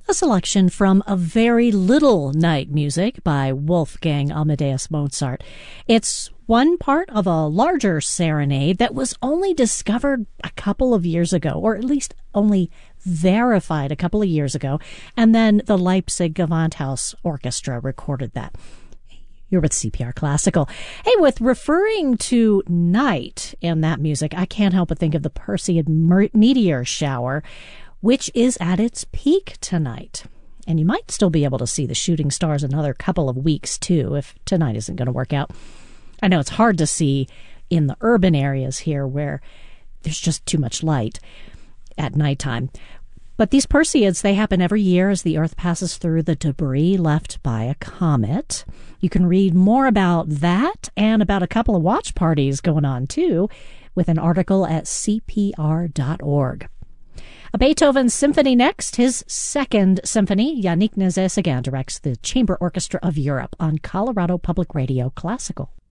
A selection from A Very Little Night Music by Wolfgang Amadeus Mozart. It's one part of a larger serenade that was only discovered a couple of years ago, or at least only verified a couple of years ago, and then the Leipzig Gewandhaus Orchestra recorded that. You're with CPR Classical. Hey, with referring to night in that music, I can't help but think of the Perseid meteor shower, which is at its peak tonight. And you might still be able to see the shooting stars another couple of weeks, too, if tonight isn't going to work out. I know it's hard to see in the urban areas here where there's just too much light at nighttime. But these Perseids, they happen every year as the Earth passes through the debris left by a comet. You can read more about that and about a couple of watch parties going on, too, with an article at cpr.org. A Beethoven symphony next, his second symphony. Yannick Nézet-Séguin directs the Chamber Orchestra of Europe on Colorado Public Radio Classical.